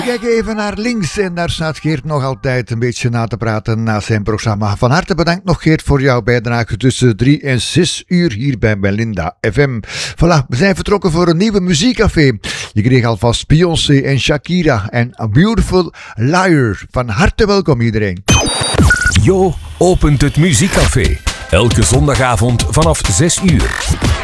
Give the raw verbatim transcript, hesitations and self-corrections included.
Kijk even naar links en daar staat Geert nog altijd een beetje na te praten na zijn programma. Van harte bedankt nog Geert voor jouw bijdrage tussen drie en zes uur hier bij Belinda F M. Voilà, we zijn vertrokken voor een nieuwe muziekcafé. Je kreeg alvast Beyoncé en Shakira en A Beautiful Liar. Van harte welkom iedereen. Jo opent het muziekcafé. Elke zondagavond vanaf zes uur.